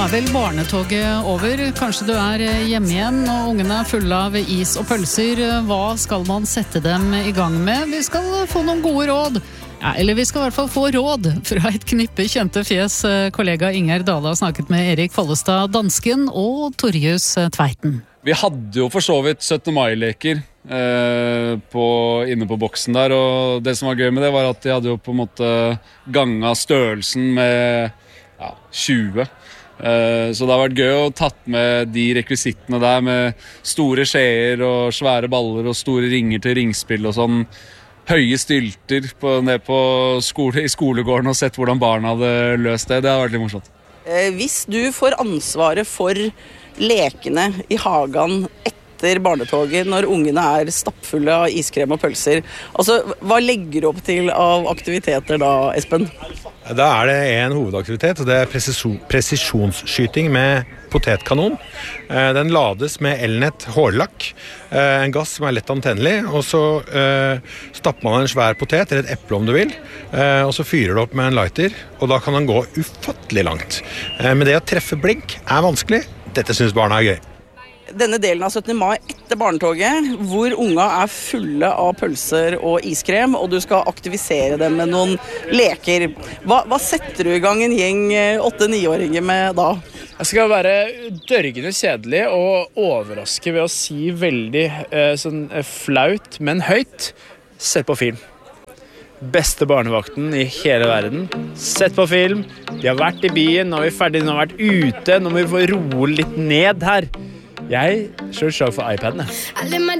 vel barnetoget over. Kanskje du hjemme igjen, og ungene fulle av is og pølser. Hva skal man sette dem i gang med? Vi skal få noen gode råd. Ja, eller vi skal i hvert fall få råd fra et knippe kjente fjes. Kollega Inger Dale har snakket med Erik Follestad, dansken, og Torjus Tveiten. Vi hadde jo for så vidt 17. mai-leker inne på boksen der, og det som var gøy med det var at de hadde jo på en måte ganget størrelsen med 20. Så det har vært gøy å tatt med de rekvisittene der med store skjeer og svære baller og store ringer til ringspill og sånn. Høye stylter ned på i skolegården og sett hvordan barna hadde løst det. Det har vært litt morsomt. Hvis du får ansvaret for lekene i hagen etter barnetoget når ungene stappfulle av iskrem og pølser, altså, hva legger du opp til av aktiviteter da, Espen? Da det en hovedaktivitet, og det presisjonsskyting med potetkanon. Den lades med elnett hårlakk, en gass som lett antennelig, og så stapper man en svær potet, eller et eple om du vil, og så fyrer du opp med en lighter, og da kan den gå ufattelig langt. Men det å treffe blink vanskelig. Dette synes barna gøy. Denne delen av 17. mai etter barnetoget, hvor unga fulle av pølser og iskrem, og du skal aktivisere dem med noen leker. Hva setter du i gang en gjeng 8-9-åringer med da? Jeg skal være dørgende kjedelig og overraske ved å si veldig sånn flaut, men høyt. Sett på film. Beste barnevakten i hele verden. Sett på film. De har vært i byen, nå vi ferdig, nå har vært ute, nå må vi få roe litt ned her. Jeg slår slag for iPaden.